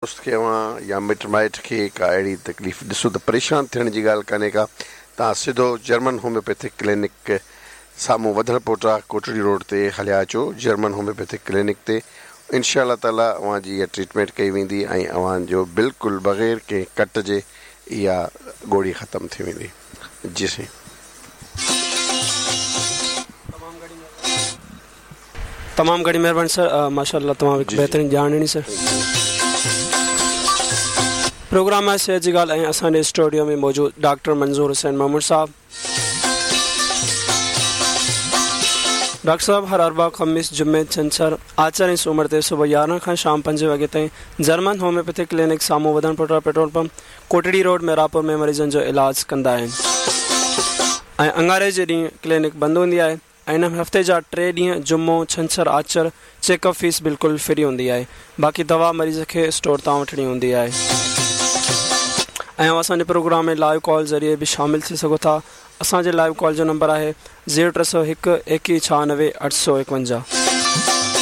दोस्त खे या मिट माइट खे का अहिड़ी तकलीफ़ ॾिसो त परेशान थियण जी ॻाल्हि कान्हे का, तव्हां सिधो जर्मन होम्योपैथिक क्लिनिक साम्हूं वधण पोटा कोटड़ी रोड ते हलिया अचो। जर्मन होम्योपैथिक क्लिनिक ते इंशा अल्लाह ताला अव्हां जी इहा ट्रीटमेंट कई वेंदी ऐं अव्हां जो बिल्कुलु बग़ैर कंहिं कट जे इहा गोड़ी ख़तमु थी वेंदी। जी साईं, तमामु घणी महिरबानी सर। माशाअल्लाह तमामु हिकु बहितरीनु ॼाण ॾिनी सर। प्रोग्राम आहे सिहत जी ॻाल्हि ऐं असांजे स्टूडियो में मौजूदु डॉक्टर मंज़ूर हुसैन महमूद साहब। डॉक्टर साहब हर अरबा ख़मीस जुमे छंछर आचर ऐं सूमर ते सुबुह 11 खां शाम 5 वॻे ताईं जर्मन होम्योपैथिक क्लिनिक साम्हूं वधण पोटा petrol pump Kotri road Merapur में मरीज़नि जो इलाजु कंदा आहिनि ऐं अंगारे जे ॾींहुं क्लिनिक बंदि हूंदी आहे ऐं हिन हफ़्ते जा 3 ॾींहं जुमो छंछर आचर चेकअप फीस बिल्कुलु फ्री हूंदी आहे। बाक़ी दवा मरीज़ खे स्टोर तां वठणी हूंदी आहे ऐं असांजे प्रोग्राम में लाइव कॉल ज़रिए बि शामिलु थी सघो था। असांजे लाइव कॉल जो नंबर आहे 0301 2196 851।